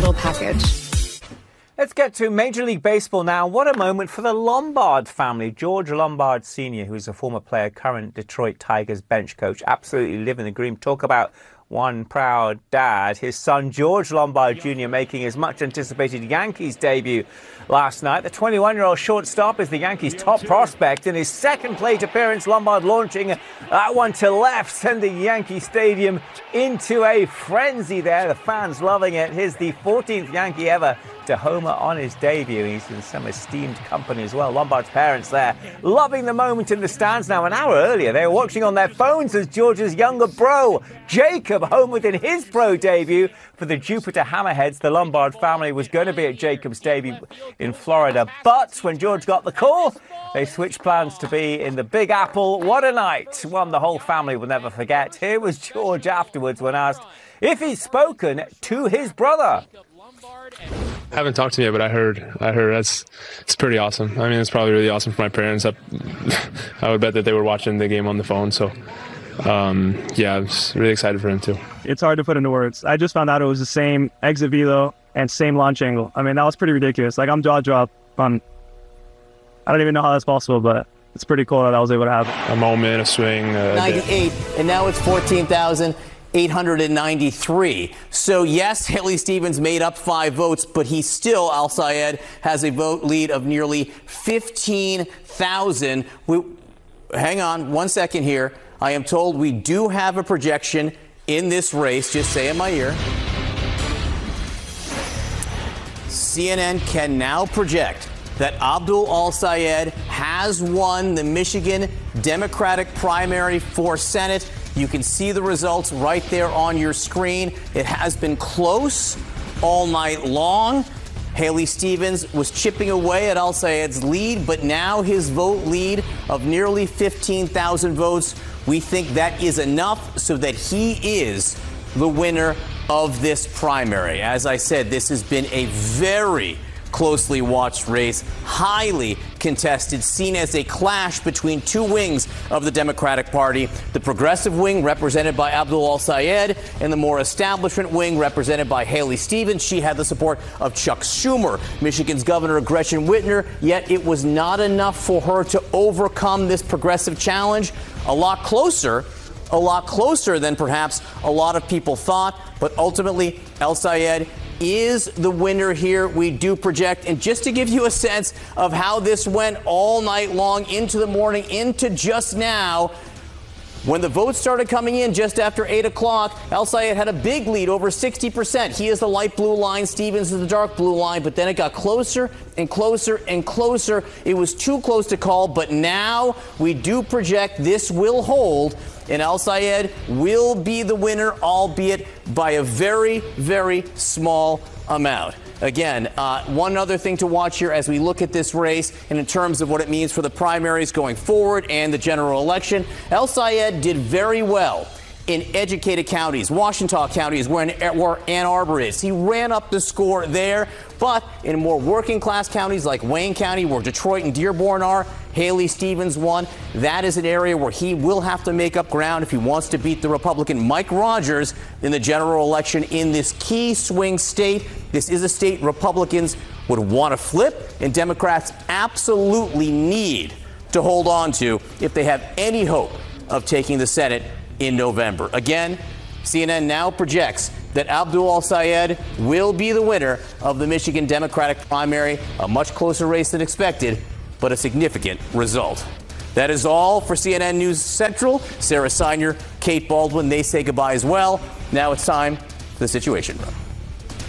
little package. Let's get to Major League Baseball now. What a moment for the Lombard family. George Lombard Sr., who is a former player, current Detroit Tigers bench coach, absolutely living the dream. Talk about one proud dad. His son, George Lombard Jr., making his much-anticipated Yankees debut last night. The 21-year-old shortstop is the Yankees' top prospect. In his second plate appearance, Lombard launching that one to left, sending Yankee Stadium into a frenzy there. The fans loving it. Here's the 14th Yankee ever to homer on his debut. He's in some esteemed company as well. Lombard's parents there loving the moment in the stands now. An hour earlier, they were watching on their phones as George's younger bro, Jacob, homered in his pro debut for the Jupiter Hammerheads. The Lombard family was going to be at Jacob's debut in Florida, but when George got the call, they switched plans to be in the Big Apple. What a night. One the whole family will never forget. Here was George afterwards when asked if he'd spoken to his brother. Haven't talked to me yet, but I heard it's pretty awesome. I mean, it's probably really awesome for my parents. I would bet that they were watching the game on the phone. So, yeah, I'm just really excited for him too. It's hard to put into words. I just found out it was the same exit velo and same launch angle. I mean, that was pretty ridiculous. Like, I'm jaw dropped. I don't even know how that's possible, but it's pretty cool that I was able to have a moment, a swing. 98, and now it's 14,893. So, yes, Haley Stevens made up 5 votes, but he still, Al Sayed, has a vote lead of nearly 15,000. Hang on 1 second here. I am told we do have a projection in this race. Just say in my ear. CNN can now project that Abdul Al-Sayed has won the Michigan Democratic primary for Senate. You can see the results right there on your screen. It has been close all night long. Haley Stevens was chipping away at Al-Sayed's lead, but now his vote lead of nearly 15,000 votes, we think that is enough so that he is the winner of this primary. As I said, this has been a very closely watched race, highly contested, seen as a clash between two wings of the Democratic Party, the progressive wing represented by Abdul Al-Sayed and the more establishment wing represented by Haley Stevens. She had the support of Chuck Schumer, Michigan's Governor Gretchen Whitmer, yet it was not enough for her to overcome this progressive challenge. A lot closer than perhaps a lot of people thought, but ultimately Al-Sayed is the winner here, we do project. And just to give you a sense of how this went all night long, into the morning, into just now, when the votes started coming in just after 8 o'clock, Al-Sayed had a big lead, over 60%. He is the light blue line, Stevens is the dark blue line, but then it got closer and closer and closer. It was too close to call, but now we do project this will hold, and Al-Sayed will be the winner, albeit by a very, very small amount. Again, one other thing to watch here as we look at this race and in terms of what it means for the primaries going forward and the general election. Al-Sayed did very well in educated counties. Washington County is where Ann Arbor is. He ran up the score there, but in more working class counties like Wayne County, where Detroit and Dearborn are, Haley Stevens won. That is an area where he will have to make up ground if he wants to beat the Republican Mike Rogers in the general election in this key swing state. This is a state Republicans would want to flip, and Democrats absolutely need to hold on to if they have any hope of taking the Senate in November. Again, CNN now projects that Abdul Al-Sayed will be the winner of the Michigan Democratic primary. A much closer race than expected, but a significant result. That is all for CNN News Central. Sarah Signer, Kate Baldwin, they say goodbye as well. Now it's time for the Situation Room.